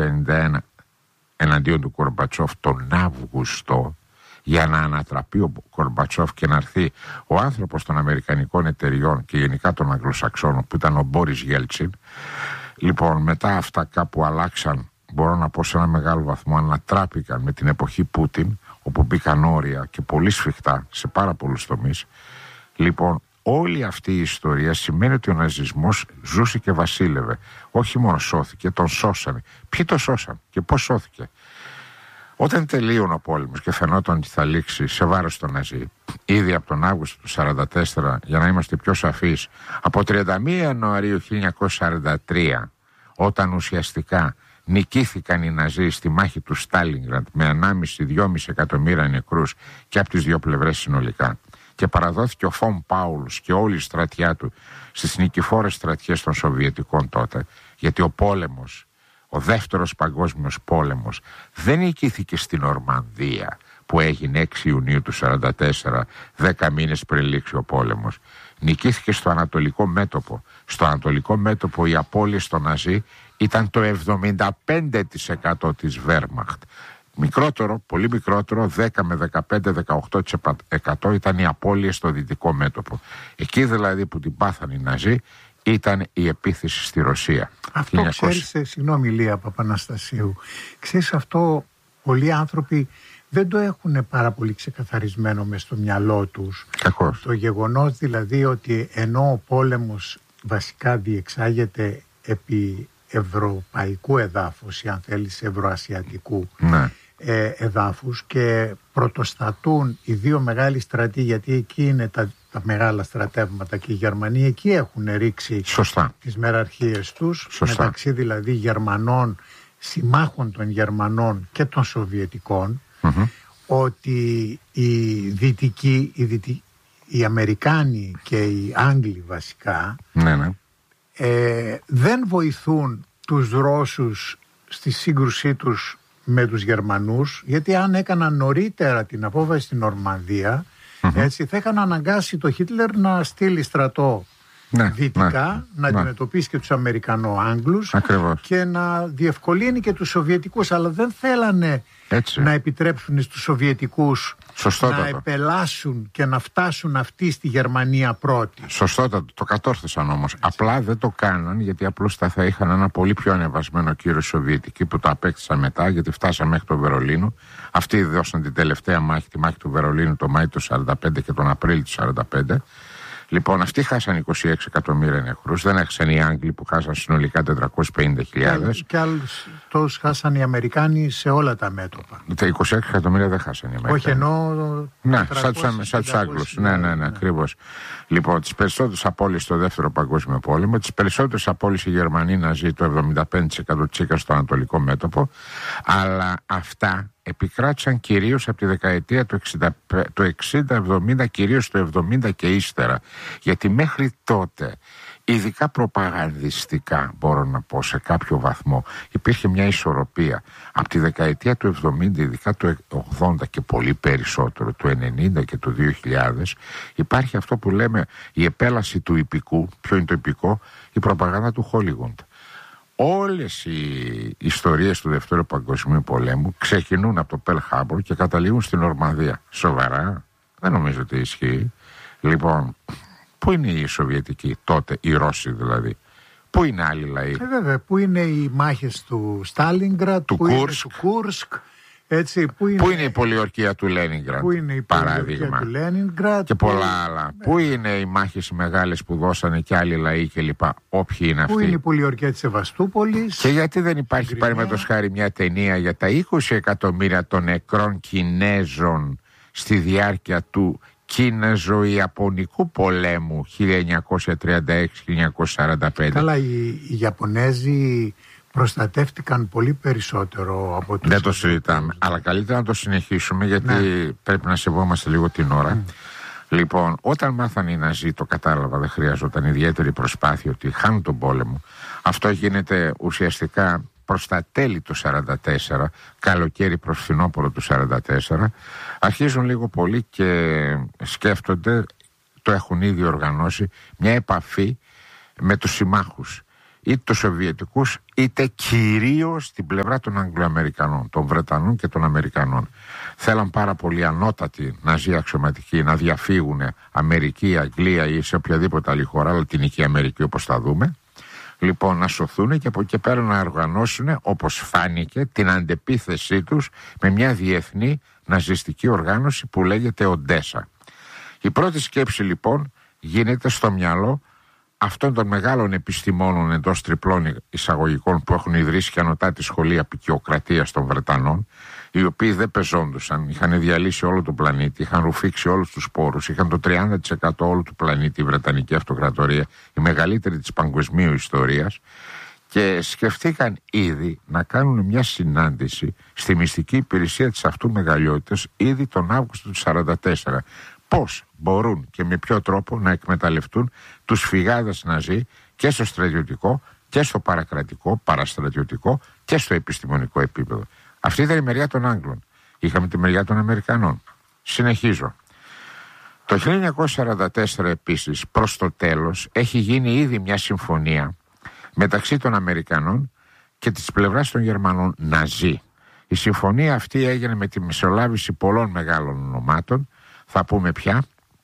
1951 εναντίον του Κορμπατσόφ τον Αύγουστο, για να ανατραπεί ο Κορμπατσόφ και να έρθει ο άνθρωπος των αμερικανικών εταιριών και γενικά των Αγγλοσαξώνων που ήταν ο Μπόρις Γέλτσιν. Λοιπόν, μετά αυτά κάπου αλλάξαν, μπορώ να πω σε ένα μεγάλο βαθμό ανατράπηκαν με την εποχή Πούτιν, όπου μπήκαν όρια και πολύ σφιχτά σε πάρα πολλούς τομείς. Λοιπόν, όλη αυτή η ιστορία σημαίνει ότι ο ναζισμός ζούσε και βασίλευε. Όχι μόνο σώθηκε, τον σώσανε. Ποιοι το σώσαν και πώς σώθηκε? Όταν τελείωνε ο πόλεμος και φαινόταν ότι θα λήξει σε βάρος των Ναζί, ήδη από τον Αύγουστο του 1944, για να είμαστε πιο σαφείς, από 31 Ιανουαρίου 1943, όταν ουσιαστικά νικήθηκαν οι Ναζί στη μάχη του Στάλινγκραντ με 1,5-2,5 εκατομμύρια νεκρούς και από τις δύο πλευρές συνολικά, και παραδόθηκε ο Φον Πάουλς και όλη η στρατιά του στις νικηφόρες στρατιές των Σοβιετικών τότε, γιατί ο πόλεμος, ο δεύτερος παγκόσμιος πόλεμος, δεν νικήθηκε στην Νορμανδία που έγινε 6 Ιουνίου του 1944, 10 μήνες πριν λήξει ο πόλεμος. Νικήθηκε στο Ανατολικό Μέτωπο. Στο Ανατολικό Μέτωπο οι απώλειες των Ναζί ήταν το 75% της Wehrmacht. Μικρότερο, πολύ μικρότερο, 10 με 15-18% ήταν οι απώλειες στο Δυτικό Μέτωπο. Εκεί δηλαδή που την πάθαν οι Ναζί ήταν η επίθεση στη Ρωσία. Αυτό 1900... ξέρεις, συγγνώμη Λία Παπαναστασίου, ξέρεις, αυτό πολλοί άνθρωποι δεν το έχουν πάρα πολύ ξεκαθαρισμένο μες στο μυαλό τους. Κακώς. Το γεγονός δηλαδή ότι ενώ ο πόλεμος βασικά διεξάγεται επί ευρωπαϊκού εδάφους ή αν θέλεις ευρωασιατικού, ναι, εδάφους, και πρωτοστατούν οι δύο μεγάλοι στρατοί, γιατί εκεί είναι τα μεγάλα στρατεύματα και οι Γερμανοί εκεί έχουν ρίξει τις μεραρχίες τους. Σωστά. Μεταξύ δηλαδή Γερμανών, συμμάχων των Γερμανών και των Σοβιετικών, ότι οι Δυτικοί, οι Αμερικάνοι και οι Άγγλοι βασικά, δεν βοηθούν τους Ρώσους στη σύγκρουσή τους με τους Γερμανούς, γιατί αν έκαναν νωρίτερα την απόβαση στην Νορμανδία, έτσι, θα είχαν αναγκάσει το Χίτλερ να στείλει στρατό δυτικά, να αντιμετωπίσει και τους Αμερικανο-Άγγλους και να διευκολύνει και τους Σοβιετικούς, αλλά δεν θέλανε να επιτρέψουν στους Σοβιετικούς να επελάσουν και να φτάσουν αυτοί στη Γερμανία πρώτοι. Σωστότατο, το κατόρθωσαν όμως. Απλά δεν το κάναν, γιατί απλώς θα είχαν ένα πολύ πιο ανεβασμένο κύριο Σοβιετικοί που το απέκτησαν μετά, γιατί φτάσαν μέχρι το Βερολίνο. Αυτοί δώσαν την τελευταία μάχη, τη μάχη του Βερολίνου, το Μάη του 1945 και τον Απρίλιο του 1945. Λοιπόν, αυτοί χάσαν 26 εκατομμύρια νεκρούς, δεν έχασαν οι Άγγλοι που χάσαν συνολικά 450.000. Και άλλους τόσους χάσαν οι Αμερικάνοι σε όλα τα μέτωπα. Τα 26 εκατομμύρια δεν χάσαν οι Αμερικάνοι. Όχι, ενώ. Ναι, σαν τους Άγγλους. Ναι, ακριβώς. Λοιπόν, τις περισσότερες απώλειες στο Δεύτερο Παγκόσμιο Πόλεμο, τις περισσότερες απώλειες οι Γερμανοί Ναζί, το 75% τσίκα στο Ανατολικό Μέτωπο, αλλά αυτά επικράτησαν κυρίως από τη δεκαετία του 60-70, κυρίως το 70 και ύστερα. Γιατί μέχρι τότε, ειδικά προπαγανδιστικά μπορώ να πω σε κάποιο βαθμό, υπήρχε μια ισορροπία. Από τη δεκαετία του 70, ειδικά του 80 και πολύ περισσότερο, του 90 και του 2000, υπάρχει αυτό που λέμε η επέλαση του ιππικού. Ποιο είναι το ιππικό? Η προπαγάνδα του Hollywood. Όλες οι ιστορίες του Δευτέρου Παγκοσμίου Πολέμου ξεκινούν από το Πέρλ Χάρμπορ και καταλήγουν στην Νορμανδία. Σοβαρά? Δεν νομίζω ότι ισχύει. Λοιπόν, πού είναι οι Σοβιετικοί τότε, οι Ρώσοι δηλαδή? Πού είναι άλλοι λαοί? Βέβαια, πού είναι οι μάχες του Στάλινγκραντ, του Κούρσκ, έτσι, πού είναι η πολιορκία του Λένινγκραντ, πού είναι η παράδειγμα, του Λένινγκραντ, και πολλά άλλα. Πού είναι οι μάχες μεγάλες που δώσανε και άλλοι λαοί κλπ. Όποιοι είναι αυτοί? Πού είναι η πολιορκία της Σεβαστούπολης? Και γιατί δεν υπάρχει, παραδείγματος χάρη, μια ταινία για τα 20 εκατομμύρια των νεκρών Κινέζων στη διάρκεια του Κίνεζο-Ιαπωνικού πολέμου 1936-1945? Καλά, οι Ιαπωνέζοι προστατεύτηκαν πολύ περισσότερο από τους. Δεν το συζητάμε, αλλά καλύτερα να το συνεχίσουμε, γιατί πρέπει να σεβόμαστε λίγο την ώρα. Λοιπόν, όταν μάθαν οι Ναζί, το κατάλαβα, δεν χρειαζόταν ιδιαίτερη προσπάθεια, ότι χάνουν τον πόλεμο. Αυτό γίνεται ουσιαστικά προς τα τέλη του 1944, καλοκαίρι προς φθινόπωρο του 1944. Αρχίζουν λίγο πολύ και σκέφτονται, το έχουν ήδη οργανώσει, μια επαφή με τους συμμάχους. είτε τους Σοβιετικούς είτε κυρίως την πλευρά των Αγγλοαμερικανών, των Βρετανών και των Αμερικανών. Θέλαν πάρα πολύ ανώτατοι ναζί αξιωματικοί να διαφύγουν Αμερική, Αγγλία ή σε οποιαδήποτε άλλη χώρα, Λατινική Αμερική όπως θα δούμε. Λοιπόν, να σωθούν και από εκεί πέρα να οργανώσουν, όπως φάνηκε, την αντεπίθεσή τους με μια διεθνή ναζιστική οργάνωση που λέγεται Οντέσα. Η πρώτη σκέψη λοιπόν γίνεται στο μυαλό αυτών των μεγάλων επιστημόνων εντός τριπλών εισαγωγικών που έχουν ιδρύσει και ανωτά τη σχολή απικιοκρατίας των Βρετανών, οι οποίοι δεν πεζόντουσαν, είχαν διαλύσει όλο τον πλανήτη, είχαν ρουφήξει όλους τους πόρους, είχαν το 30% όλου του πλανήτη η Βρετανική Αυτοκρατορία, η μεγαλύτερη της παγκοσμίου ιστορίας, και σκεφτήκαν ήδη να κάνουν μια συνάντηση στη μυστική υπηρεσία της αυτού μεγαλειότητας ήδη τον Αύγουστο του 1944. Πώς μπορούν και με ποιο τρόπο να εκμεταλλευτούν τους φυγάδες ναζί και στο στρατιωτικό και στο παρακρατικό, παραστρατιωτικό και στο επιστημονικό επίπεδο. Αυτή ήταν η μεριά των Άγγλων. Είχαμε τη μεριά των Αμερικανών. Συνεχίζω. Το 1944 επίσης, προς το τέλος, έχει γίνει ήδη μια συμφωνία μεταξύ των Αμερικανών και της πλευράς των Γερμανών ναζί. Η συμφωνία αυτή έγινε με τη μεσολάβηση πολλών μεγάλων ονομάτων, θα πούμε πια,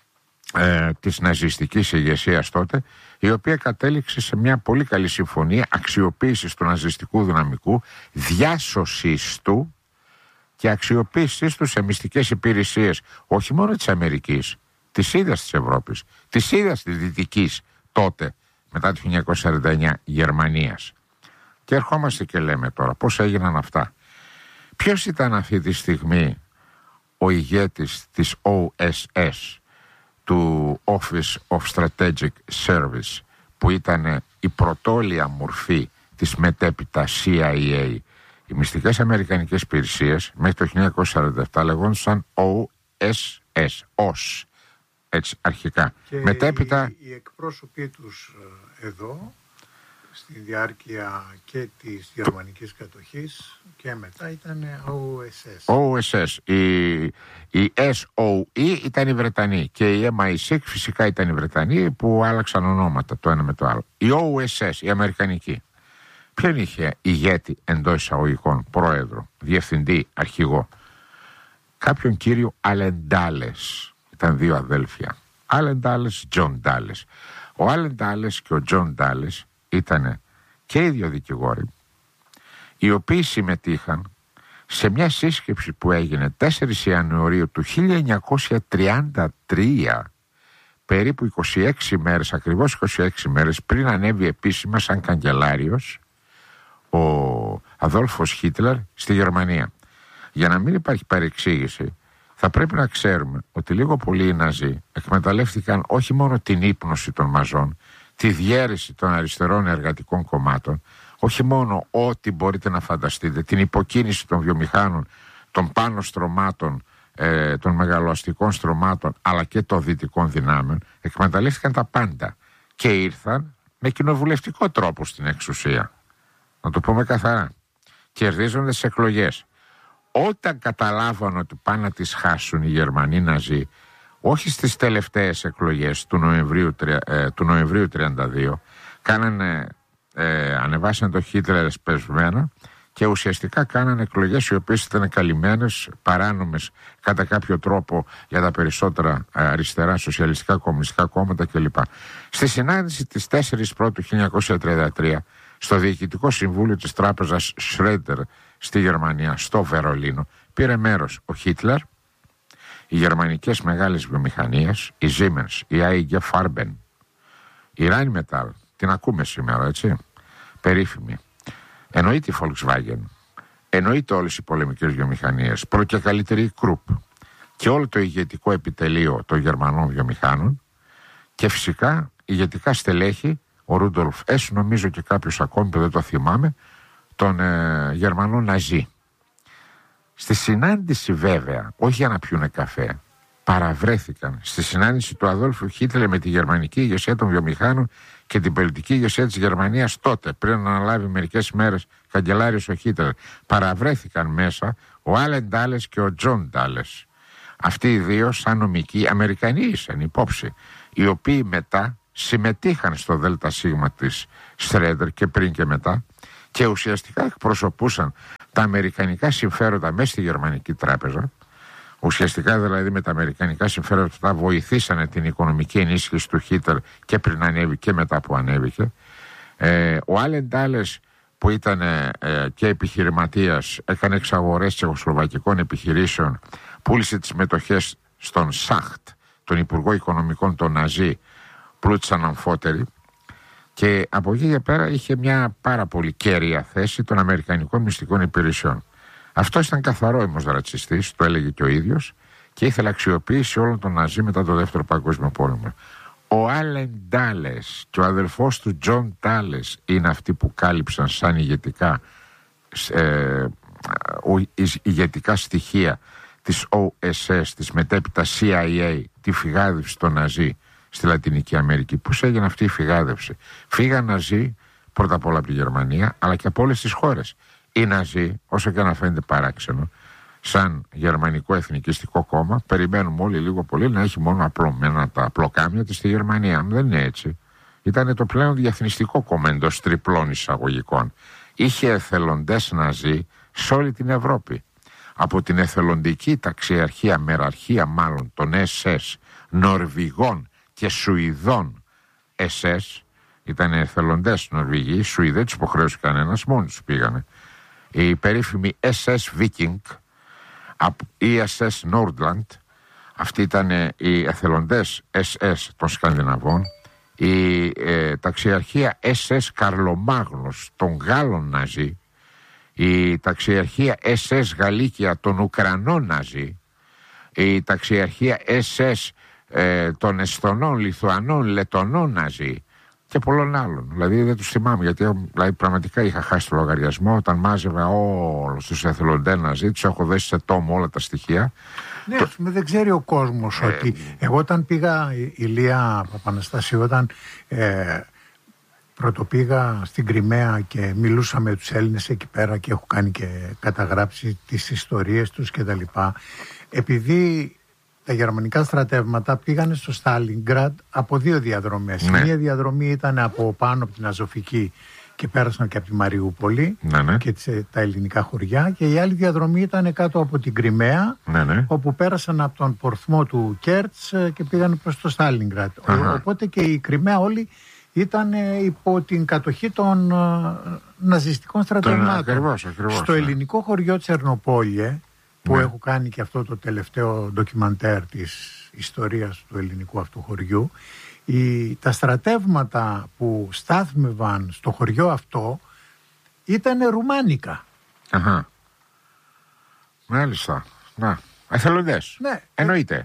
της ναζιστικής ηγεσίας τότε, η οποία κατέληξε σε μια πολύ καλή συμφωνία αξιοποίησης του ναζιστικού δυναμικού, διάσωσης του και αξιοποίησης του σε μυστικές υπηρεσίες, όχι μόνο της Αμερικής, της ίδιας της Ευρώπης, της ίδιας της Δυτικής τότε, μετά το 1949, Γερμανίας. Και ερχόμαστε και λέμε τώρα πώς έγιναν αυτά. Ποιος ήταν αυτή τη στιγμή ο ηγέτης της OSS, του Office of Strategic Service, που ήταν η πρωτόλια μορφή της μετέπειτα CIA? Οι μυστικές αμερικανικές υπηρεσίες μέχρι το 1947 λεγόντουσαν OSS, OS, έτσι αρχικά. Και μετέπειτα οι εκπρόσωποι τους εδώ στη διάρκεια και της γερμανικής κατοχής και μετά ήταν OSS. Η SOE ήταν οι Βρετανοί και η MI6 φυσικά ήταν οι Βρετανοί που άλλαξαν ονόματα το ένα με το άλλο. Η OSS, η Αμερικανική, ποιον είχε ηγέτη εντός εισαγωγικών, πρόεδρο, διευθυντή, αρχηγό? Κάποιον κύριο Άλεν Ντάλες. Ήταν δύο αδέλφια, Άλεν Ντάλες, Τζον Ντάλες. Ο Άλεν Ντάλες και ο Τζον Ντάλες ήταν και οι δύο δικηγόροι, οι οποίοι συμμετείχαν σε μια σύσκεψη που έγινε 4 Ιανουαρίου του 1933, περίπου 26 μέρες, ακριβώς 26 μέρες πριν ανέβει επίσημα σαν καγκελάριος ο Αδόλφος Χίτλερ στη Γερμανία. Για να μην υπάρχει παρεξήγηση, θα πρέπει να ξέρουμε ότι λίγο πολύ οι Ναζί εκμεταλλεύτηκαν όχι μόνο την ύπνωση των μαζών, τη διαίρεση των αριστερών εργατικών κομμάτων, όχι μόνο ό,τι μπορείτε να φανταστείτε, την υποκίνηση των βιομηχάνων, των πάνω στρωμάτων, των μεγαλοαστικών στρωμάτων, αλλά και των δυτικών δυνάμεων, εκμεταλλεύτηκαν τα πάντα και ήρθαν με κοινοβουλευτικό τρόπο στην εξουσία. Να το πούμε καθαρά. Κερδίζονται τις εκλογές. Όταν καταλάβαν ότι πάνε να τις χάσουν οι Γερμανοί Ναζί, όχι στις τελευταίες εκλογές του Νοεμβρίου 32, ανεβάσαν το Χίτλερ εσπεσμένα και ουσιαστικά κάνανε εκλογές οι οποίες ήταν καλυμμένες, παράνομες κατά κάποιο τρόπο για τα περισσότερα αριστερά σοσιαλιστικά κομμουνιστικά κόμματα κλπ. Στη συνάντηση της 4 Πρώτου 1933 στο Διοικητικό Συμβούλιο της Τράπεζας Schroeder στη Γερμανία, στο Βερολίνο, πήρε μέρος ο Χίτλερ, οι γερμανικές μεγάλες βιομηχανίες, η Siemens, η AEG Farben, η Rheinmetall, την ακούμε σήμερα, έτσι, περίφημη, εννοείται η Volkswagen, εννοείται όλες οι πολεμικές βιομηχανίες, πρώτη καλύτερη η Krupp και όλο το ηγετικό επιτελείο των γερμανών βιομηχάνων και φυσικά ηγετικά στελέχη, ο Ρούντολφ Ες, νομίζω και κάποιος ακόμη που δεν το θυμάμαι, των Γερμανών Ναζί. Στη συνάντηση βέβαια, όχι για να πιούνε καφέ, παραβρέθηκαν στη συνάντηση του Αδόλφου Χίτλερ με τη γερμανική ηγεσία των βιομηχάνων και την πολιτική ηγεσία της Γερμανίας τότε, πριν να αναλάβει μερικές μέρες καγκελάριος ο Χίτλερ. Παραβρέθηκαν μέσα ο Άλεν Ντάλες και ο Τζον Ντάλες. Αυτοί οι δύο σαν νομικοί Αμερικανοί ήσαν υπόψη, οι οποίοι μετά συμμετείχαν στο ΔΣ της Στρέντερ και πριν και μετά και ουσιαστικά εκπροσωπούσαν τα αμερικανικά συμφέροντα μέσα στη Γερμανική Τράπεζα. Ουσιαστικά δηλαδή με τα αμερικανικά συμφέροντα βοηθήσανε την οικονομική ενίσχυση του Χίτλερ και πριν ανέβη και μετά που ανέβηκε. Ο Άλεν Ντάλες που ήταν και επιχειρηματίας, έκανε εξαγορές τσεχοσλοβακικών επιχειρήσεων, πούλησε τις μετοχές στον Σάχτ, τον Υπουργό Οικονομικών των Ναζί, πλούτησαν αμφότεροι, και από εκεί για πέρα είχε μια πάρα πολύ κέρια θέση των Αμερικανικών μυστικών υπηρεσιών. Αυτό ήταν καθαρό ρατσιστής, το έλεγε και ο ίδιος, και ήθελε αξιοποίηση όλων των Ναζί μετά το Δεύτερο Παγκόσμιο Πόλεμο. Ο Άλεν Ντάλες και ο αδελφός του Τζον Ντάλες είναι αυτοί που κάλυψαν σαν ηγετικά στοιχεία της OSS, της μετέπειτα CIA, τη φυγάδευση των Ναζί στη Λατινική Αμερική. Πώς έγινε αυτή η φυγάδευση? Φύγαν Ναζί πρώτα απ' όλα από τη Γερμανία, αλλά και από όλες τις χώρες. Οι Ναζί, όσο και να φαίνεται παράξενο, σαν γερμανικό εθνικιστικό κόμμα, περιμένουμε όλοι λίγο πολύ να έχει μόνο απλωμένα τα απλοκάμια της στη Γερμανία. Δεν είναι έτσι. Ήταν το πλέον διεθνιστικό κόμμα εντός τριπλών εισαγωγικών. Είχε εθελοντές Ναζί σε όλη την Ευρώπη. Από την εθελοντική ταξιαρχία, μεραρχία μάλλον, των SS, Νορβηγών και Σουηδών SS, ήταν εθελοντές Νορβηγοί, οι Σουηδοί δεν τους υποχρέωσε κανένας, μόνοι τους πήγανε. Η περίφημη SS Viking, η SS Nordland, αυτοί ήταν οι εθελοντές SS των Σκανδιναβών, η ταξιαρχία SS Καρλομάγνος των Γάλλων Ναζί, η ταξιαρχία SS Γαλλίκια των Ουκρανών Ναζί, η ταξιαρχία SS των Εσθονών, Λιθουανών, Λετονών Ναζί και πολλών άλλων. Δηλαδή δεν τους θυμάμαι, γιατί δηλαδή, πραγματικά είχα χάσει το λογαριασμό όταν μάζευα όλους τους εθελοντές Ναζί, τους έχω δέσει σε τόμο όλα τα στοιχεία. Ναι, δεν ξέρει ο κόσμος ότι εγώ όταν πήγα, Ηλία Παπαναστασίου, όταν πρωτοπήγα στην Κριμαία και μιλούσα με τους Έλληνες εκεί πέρα και έχω κάνει και καταγράψει τις ιστορίες τους και τα λοιπά, επειδή τα γερμανικά στρατεύματα πήγανε στο Στάλινγκραντ από δύο διαδρομές. Ναι. Μία διαδρομή ήταν από πάνω από την Αζωφική και πέρασαν και από τη Μαριούπολη, ναι, και τα ελληνικά χωριά, και η άλλη διαδρομή ήταν κάτω από την Κριμαία, ναι, όπου πέρασαν από τον πορθμό του Κέρτς και πήγαν προς το Στάλινγκραντ. Οπότε και η Κριμαία όλη ήταν υπό την κατοχή των ναζιστικών στρατευμάτων. Ακριβώς, στο ελληνικό χωριό Τσερνοπόλιε, που έχω κάνει και αυτό το τελευταίο ντοκιμαντέρ της ιστορίας του ελληνικού αυτού χωριού, τα στρατεύματα που στάθμευαν στο χωριό αυτό ήταν ρουμάνικα. Μάλιστα. Να, εθελοντές. Ναι. Εννοείται.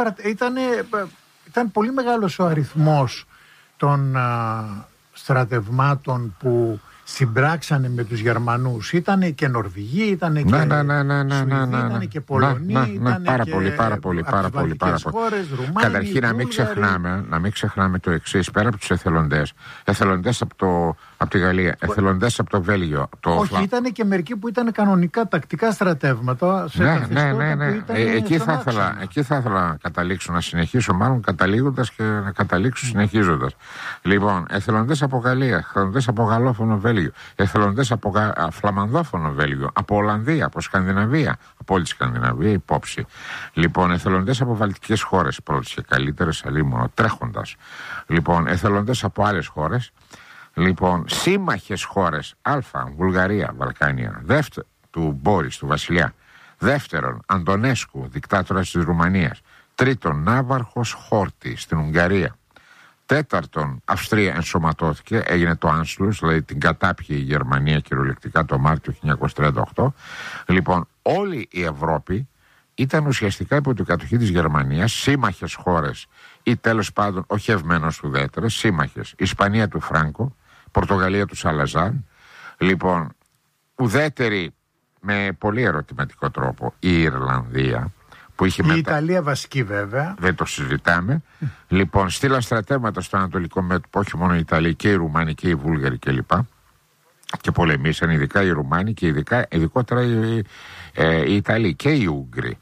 Ήταν πολύ μεγάλος ο αριθμός των στρατευμάτων που συμπράξανε με τους Γερμανούς. Ήτανε και Νορβηγοί, ήτανε και Σουηδοί, ήτανε και Πολωνοί, ήτανε πάρα πολύ. Χώρες, Ρουμάνοι, καταρχήν να μην ξεχνάμε το εξής, πέρα από τους εθελοντές από τη Γαλλία, εθελοντές από το Βέλγιο. Όχι, ήτανε και μερικοί που ήταν κανονικά τακτικά στρατεύματα. Εκεί θα ήθελα να καταλήξω, να συνεχίσω μάλλον καταλήγοντας και να καταλήξω συνεχίζοντας. Λοιπόν, εθελοντές από Γαλλία, εθελοντές από γαλλόφωνο Βέλγιο, εθελοντές από φλαμανδόφωνο Βέλγιο, από Ολλανδία, από Σκανδιναβία, από όλη τη Σκανδιναβία υπόψη. Λοιπόν, εθελοντές από βαλτικές χώρες, πρώτες και καλύτερες, αλλήμωνο, τρέχοντας. Λοιπόν, εθελοντές από άλλες χώρες. Λοιπόν, σύμμαχες χώρες, Βουλγαρία, Βαλκάνια, του Μπόρις, του Βασιλιά. Δεύτερον, Αντωνέσκου, δικτάτορας της Ρουμανίας. Τρίτον, Ναύαρχος Χόρτη στην Ουγγαρία. Τέταρτον, Αυστρία ενσωματώθηκε, έγινε το Άνσλους, δηλαδή την κατάπιε η Γερμανία κυριολεκτικά το Μάρτιο 1938. Λοιπόν, όλη η Ευρώπη ήταν ουσιαστικά υπό την κατοχή της Γερμανίας, σύμμαχες χώρες ή τέλος πάντων οχευμένος ουδέτερες, σύμμαχες. Ισπανία του Φράνκο, Πορτογαλία του Σαλαζάν. Λοιπόν, ουδέτερη με πολύ ερωτηματικό τρόπο η Ιρλανδία, που είχε η Ιταλία βασική βέβαια. Δεν το συζητάμε. Λοιπόν, στείλαν στρατεύματα στο Ανατολικό μέτωπο, όχι μόνο οι Ιταλοί και οι Ρουμάνοι και οι Βούλγαροι κλπ. Και πολεμήσαν ειδικά οι Ρουμάνοι και ειδικότερα οι Ιταλοί και οι Ούγγροι.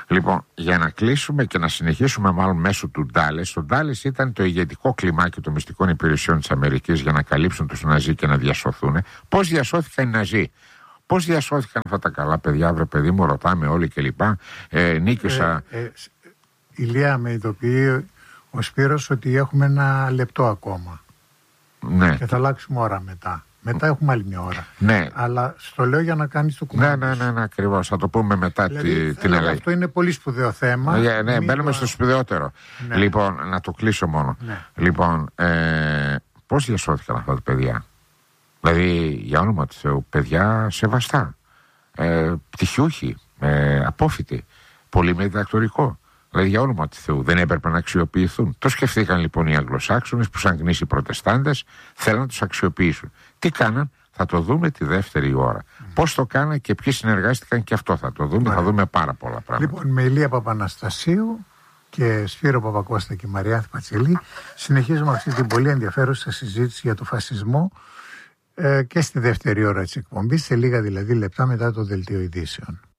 Λοιπόν, για να κλείσουμε και να συνεχίσουμε μάλλον μέσω του Ντάλες. Το Ντάλες ήταν το ηγετικό κλιμάκι των μυστικών υπηρεσιών της Αμερικής για να καλύψουν τους Ναζί και να διασωθούν. Πώς διασώθηκαν οι Ναζί? Πώς διασώθηκαν αυτά τα καλά παιδιά, βρε παιδί μου, ρωτάμε όλοι κλπ. Νίκησα. Ηλία, με ειδοποιεί ο Σπύρος ότι έχουμε 1 λεπτό ακόμα. Ναι. Και θα αλλάξουμε ώρα μετά. Μετά έχουμε άλλη μια ώρα. Ναι. Αλλά στο λέω για να κάνεις το κουμπί. Ναι, ακριβώς. Θα το πούμε μετά δηλαδή, την αλλαγή. Αυτό είναι πολύ σπουδαίο θέμα. Ναι, μπαίνουμε στο σπουδαιότερο. Ναι. Λοιπόν, να το κλείσω μόνο. Ναι. Λοιπόν, πώς διασώθηκαν αυτά τα παιδιά? Δηλαδή, για όνομα του Θεού, παιδιά σεβαστά, πτυχιούχοι, απόφοιτοι, πολύ με διδακτορικό. Δηλαδή, για όνομα του Θεού, δεν έπρεπε να αξιοποιηθούν? Το σκεφτήκαν λοιπόν οι Αγγλοσάξονες, που σαν γνήσιοι προτεστάντες θέλουν να τους αξιοποιήσουν. Τι κάναν? Θα το δούμε τη δεύτερη ώρα. Πώς το κάναν και ποιοι συνεργάστηκαν, και αυτό θα το δούμε. Θα δούμε πάρα πολλά πράγματα. Λοιπόν, με Ηλία Παπαναστασίου και Σπύρο Παπακώστα και Μαριάνθη Πατσελή συνεχίζουμε αυτή την πολύ ενδιαφέρουσα συζήτηση για το φασισμό και στη δεύτερη ώρα της εκπομπής, σε λίγα δηλαδή λεπτά μετά το δελτίο ειδήσεων.